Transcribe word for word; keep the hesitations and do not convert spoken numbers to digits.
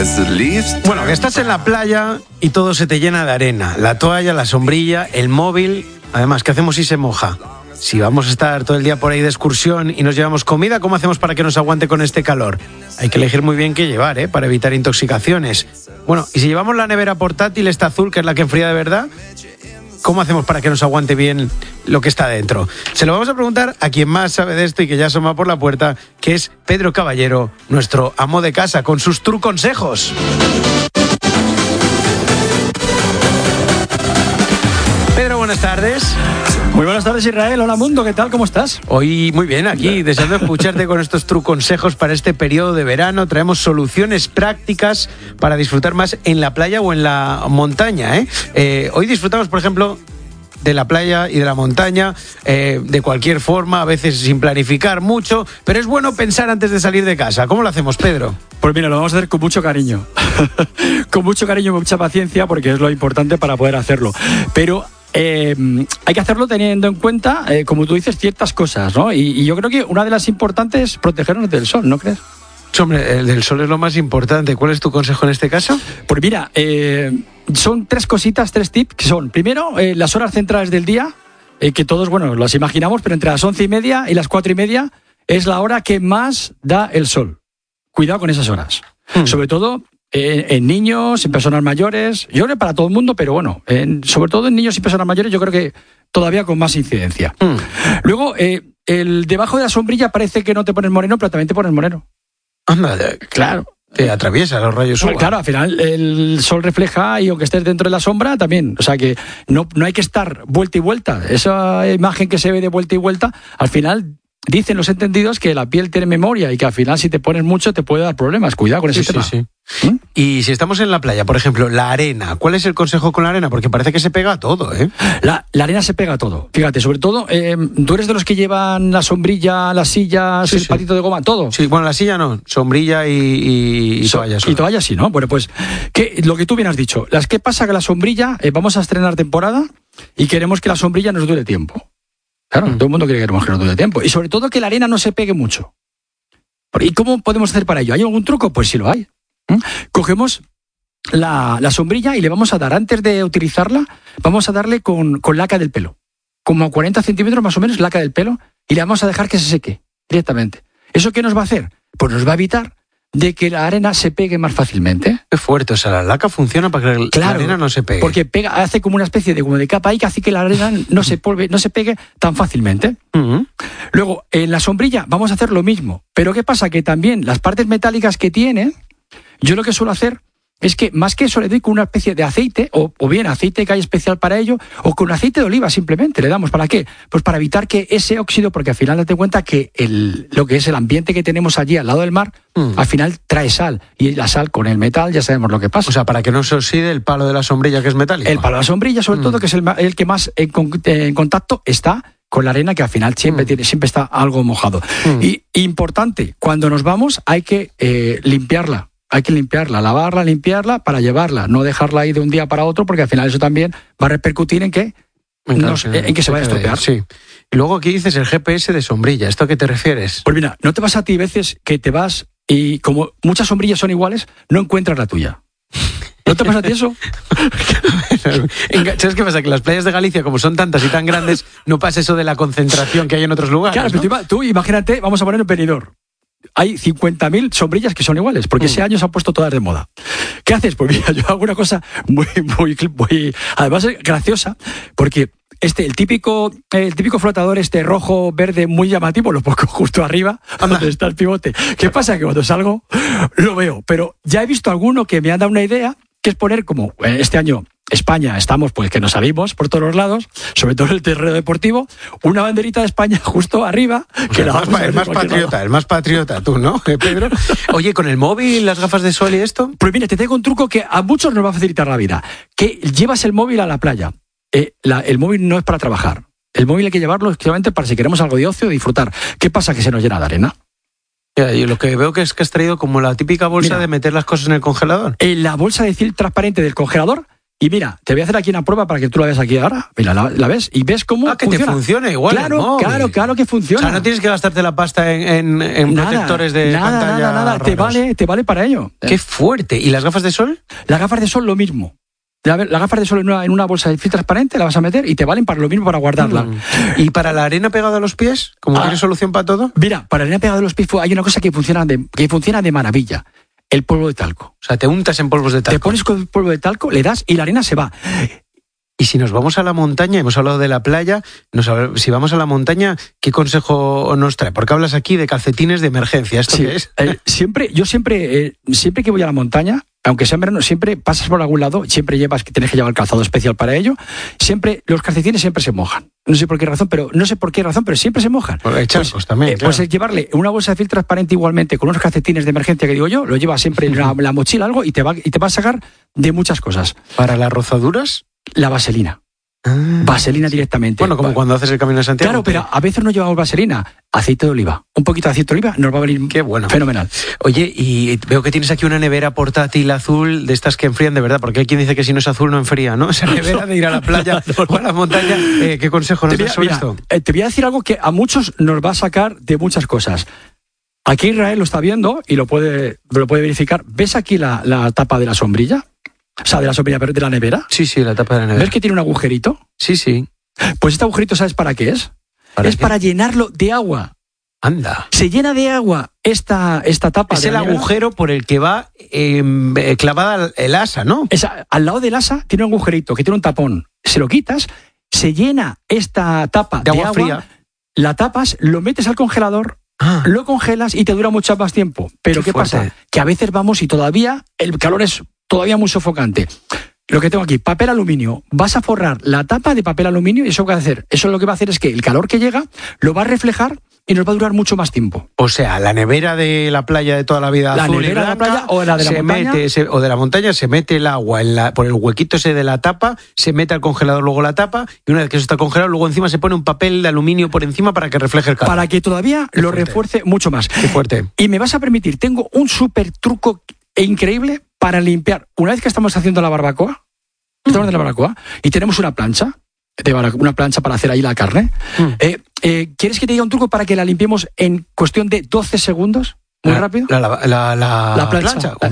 Bueno, que estás en la playa y todo se te llena de arena. La toalla, la sombrilla, el móvil. Además, ¿qué hacemos si se moja? Si vamos a estar todo el día por ahí de excursión y nos llevamos comida, ¿cómo hacemos para que nos aguante con este calor? Hay que elegir muy bien qué llevar, ¿eh? Para evitar intoxicaciones. Bueno, y si llevamos la nevera portátil, esta azul, que es la que enfría de verdad, ¿cómo hacemos para que nos aguante bien lo que está dentro? Se lo vamos a preguntar a quien más sabe de esto y que ya asoma por la puerta, que es Pedro Caballero, nuestro amo de casa, con sus true consejos. Pedro, buenas tardes. Muy buenas tardes, Israel. Hola, mundo. ¿Qué tal? ¿Cómo estás? Hoy muy bien, aquí deseando escucharte con estos true consejos para este periodo de verano. Traemos soluciones prácticas para disfrutar más en la playa o en la montaña, ¿eh? Eh, hoy disfrutamos, por ejemplo, de la playa y de la montaña, eh, de cualquier forma, a veces sin planificar mucho, pero es bueno pensar antes de salir de casa. ¿Cómo lo hacemos, Pedro? Pues mira, lo vamos a hacer con mucho cariño. Con mucho cariño y mucha paciencia, porque es lo importante para poder hacerlo. Pero Eh, hay que hacerlo teniendo en cuenta, eh, como tú dices, ciertas cosas, ¿no? Y, y yo creo que una de las importantes es protegernos del sol, ¿no crees? Hombre, el del sol es lo más importante. ¿Cuál es tu consejo en este caso? Pues mira, eh, son tres cositas, tres tips, que son, primero, eh, las horas centrales del día, eh, que todos, bueno, las imaginamos, pero entre las once y media y las cuatro y media es la hora que más da el sol. Cuidado con esas horas. Hmm. Sobre todo En, en niños, en personas mayores, yo creo que para todo el mundo, pero bueno, en, sobre todo en niños y personas mayores, yo creo que todavía con más incidencia. Mm. Luego, eh, el debajo de la sombrilla parece que no te pones moreno, pero también te pones moreno. Anda, claro. Te atraviesa los rayos U V A. Claro, al final el sol refleja y aunque estés dentro de la sombra también. O sea que no, no hay que estar vuelta y vuelta. Esa imagen que se ve de vuelta y vuelta, al final dicen los entendidos que la piel tiene memoria y que al final si te pones mucho te puede dar problemas. Cuidado con ese sí, tema. Sí, sí. ¿Mm? Y si estamos en la playa, por ejemplo, la arena, ¿cuál es el consejo con la arena? Porque parece que se pega a todo, ¿eh? La, la arena se pega a todo. Fíjate, sobre todo, eh, tú eres de los que llevan la sombrilla, las sillas, sí, el sí. patito de goma, todo. Sí, bueno, la silla no, sombrilla y, y, y so, toalla. Y toalla sí, ¿no? Bueno, pues que, lo que tú bien has dicho. Las que pasa que la sombrilla, eh, vamos a estrenar temporada y queremos que la sombrilla nos dure tiempo. Claro, mm. todo el mundo quiere que nos dure tiempo. Y sobre todo que la arena no se pegue mucho. ¿Y cómo podemos hacer para ello? ¿Hay algún truco? Pues sí lo hay. ¿Mm? Cogemos la, la sombrilla y le vamos a dar, antes de utilizarla, vamos a darle con, con laca del pelo. Como a cuarenta centímetros más o menos, laca del pelo, y le vamos a dejar que se seque directamente. ¿Eso qué nos va a hacer? Pues nos va a evitar de que la arena se pegue más fácilmente. Qué fuerte, o sea, la laca funciona para que claro, la arena no se pegue. Porque pega, hace como una especie de, como de capa ahí que hace que la arena no se, polve, no se pegue tan fácilmente. Uh-huh. Luego, en la sombrilla vamos a hacer lo mismo. Pero ¿qué pasa? Que también las partes metálicas que tiene, yo lo que suelo hacer es que más que eso le doy con una especie de aceite, o, o bien aceite que hay especial para ello, o con aceite de oliva simplemente le damos. ¿Para qué? Pues para evitar que ese óxido, porque al final date cuenta que el, lo que es el ambiente que tenemos allí al lado del mar, mm. al final trae sal, y la sal con el metal ya sabemos lo que pasa. O sea, para que no se oxide el palo de la sombrilla que es metálico. El palo de la sombrilla, sobre mm. todo, que es el, el que más en, en contacto está con la arena, que al final siempre, mm. tiene, siempre está algo mojado. Mm. Y importante, cuando nos vamos hay que eh, limpiarla. Hay que limpiarla, lavarla, limpiarla para llevarla, no dejarla ahí de un día para otro, porque al final eso también va a repercutir en que, no, en que se vaya a estropear. Sí. Y luego aquí dices el G P S de sombrilla, ¿esto a qué te refieres? Pues mira, no te vas a ti veces que te vas y como muchas sombrillas son iguales, no encuentras la tuya. ¿No te pasa a ti eso? ¿Sabes qué pasa? Que las playas de Galicia, como son tantas y tan grandes, no pasa eso de la concentración que hay en otros lugares. Claro, ¿no? pero tú imagínate, vamos a poner un Benidorm. Hay cincuenta mil sombrillas que son iguales, porque mm. ese año se han puesto todas de moda. ¿Qué haces? Pues mira, yo hago una cosa muy, muy, muy, además es graciosa, porque este, el típico, el típico flotador este rojo, verde, muy llamativo, lo pongo justo arriba, Anda. donde está el pivote. ¿Qué pasa? Que cuando salgo, lo veo, pero ya he visto alguno que me han dado una idea, que es poner como, este año, España, estamos pues que nos salimos por todos los lados, sobre todo en el terreno deportivo, una banderita de España justo arriba. Que el, la más, el más patriota, lado. el más patriota tú, ¿no, Pedro? Oye, ¿con el móvil, las gafas de sol y esto? Pues mira, te tengo un truco que a muchos nos va a facilitar la vida, que llevas el móvil a la playa. Eh, la, el móvil no es para trabajar, el móvil hay que llevarlo exclusivamente para si queremos algo de ocio, disfrutar. ¿Qué pasa? Que se nos llena de arena. Ya, yo lo que veo que es que has traído como la típica bolsa Mira, de meter las cosas en el congelador. En la bolsa de film transparente del congelador, Y mira, te voy a hacer aquí una prueba para que tú la veas aquí ahora. Mira, la, la ves y ves cómo Ah, que funciona. te funciona igual. Claro, el móvil. claro, claro que funciona. O sea, no tienes que gastarte la pasta en, en, en nada, protectores de nada, pantalla. Nada, nada, te raros. vale, te vale para ello. Qué fuerte. ¿Y las gafas de sol? Las gafas de sol lo mismo. La- Las gafas de sol en una, en una bolsa de film transparente la vas a meter y te valen para lo mismo para guardarla. Mm. ¿Y para la arena pegada a los pies? ¿Como Ah. tienes solución para todo? Mira, para la arena pegada de los pies hay una cosa que funciona de, que funciona de maravilla. El polvo de talco. O sea, te untas en polvos de talco. Te pones con el polvo de talco, le das y la arena se va. Y si nos vamos a la montaña, hemos hablado de la playa, nos, hab- si vamos a la montaña, ¿qué consejo nos trae? Porque hablas aquí de calcetines de emergencia. ¿Esto Sí, qué es? eh, siempre, yo siempre, eh, siempre que voy a la montaña, aunque sea en verano, siempre pasas por algún lado, siempre llevas que tienes que llevar calzado especial para ello. Siempre, los calcetines siempre se mojan. No sé por qué razón, pero no sé por qué razón, pero siempre se mojan. Pues hay charcos Pues, también, eh, claro. Pues es llevarle una bolsa de film transparente igualmente con unos calcetines de emergencia que digo yo, lo llevas siempre en la, la mochila algo y te va y te va a sacar de muchas cosas. ¿Para las rozaduras? La vaselina. Ah. Vaselina directamente. Bueno, como Va- cuando haces el Camino de Santiago. Claro, pero a veces no llevamos vaselina. Aceite de oliva. Un poquito de aceite de oliva nos va a venir Qué bueno. fenomenal. Oye, y veo que tienes aquí una nevera portátil azul de estas que enfrían de verdad, porque hay quien dice que si no es azul no enfría, ¿no? Esa nevera de ir a la playa o a la montaña. Eh, ¿Qué consejo nos Te voy, das a, sobre mira, esto? eh, te voy a decir algo que a muchos nos va a sacar de muchas cosas. Aquí Israel lo está viendo y lo puede, lo puede verificar. ¿Ves aquí la, la tapa de la sombrilla? O sea, de la sombrilla, pero de la nevera. Sí, sí, la tapa de la nevera. ¿Ves que tiene un agujerito? Sí, sí. Pues este agujerito, ¿sabes para qué es? ¿Para es qué? para llenarlo de agua. Anda. Se llena de agua esta, esta tapa. Es de el la nevera. agujero por el que va eh, eh, clavada el asa, ¿no? Esa- al lado del asa tiene un agujerito que tiene un tapón. Se lo quitas, se llena esta tapa De agua fría. la tapas, lo metes al congelador, Ah, lo congelas y te dura mucho más tiempo. Pero Qué ¿qué, fuerte. pasa? Que a veces vamos y todavía el calor es todavía muy sofocante. Lo que tengo aquí, papel aluminio. Vas a forrar la tapa de papel aluminio y eso que va a hacer, eso lo que va a hacer es que el calor que llega lo va a reflejar y nos va a durar mucho más tiempo. o sea, la nevera de la playa de toda la vida La azul y nevera de la blanca, playa o la de la se montaña. mete, se- o de la montaña se mete el agua en la, por el huequito ese de la tapa, se mete al congelador luego la tapa y una vez que eso está congelado luego encima se pone un papel de aluminio por encima para que refleje el calor. Para que todavía Qué lo fuerte. refuerce mucho más. Qué fuerte. Y me vas a permitir, tengo un súper truco increíble para limpiar. Una vez que estamos haciendo la barbacoa, estamos haciendo la barbacoa y tenemos una plancha, de barbacoa, una plancha para hacer ahí la carne. Mm. Eh, eh, ¿Quieres que te diga un truco para que la limpiemos en cuestión de doce segundos? Muy La- rápido. La, la, la, la La plancha. plancha.